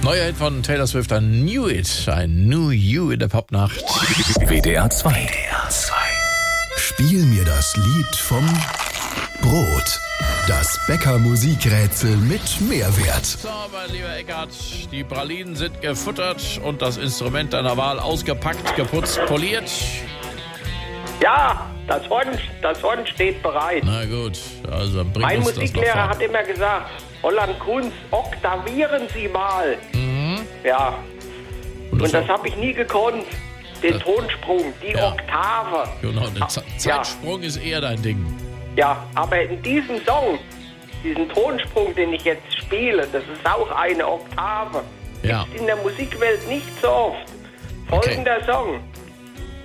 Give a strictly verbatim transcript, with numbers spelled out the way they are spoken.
Neuer Hit von Taylor Swift, ein Knew It, ein Knew You in der Popnacht. W D R zwei. W D R zwei. Spiel mir das Lied vom Brot. Das Bäcker-Musikrätsel mit Mehrwert. So, mein lieber Eckart, die Pralinen sind gefuttert und das Instrument deiner Wahl ausgepackt, geputzt, poliert. Ja, das Horn, das Horn steht bereit. Na gut, also bring Mein uns das Musiklehrer noch hat immer gesagt, Holland Kunz, oktavieren Sie mal. Mhm. Ja, Und und das das habe ich nie gekonnt. Den Äh, Tonsprung, die ja. Oktave. Genau, der Ah, Ze- ja. Zeitsprung ist eher dein Ding. Ja, aber in diesem Song, diesen Tonsprung, den ich jetzt spiele, das ist auch eine Oktave. Ja. Gibt's in der Musikwelt nicht so oft. Folgender Song.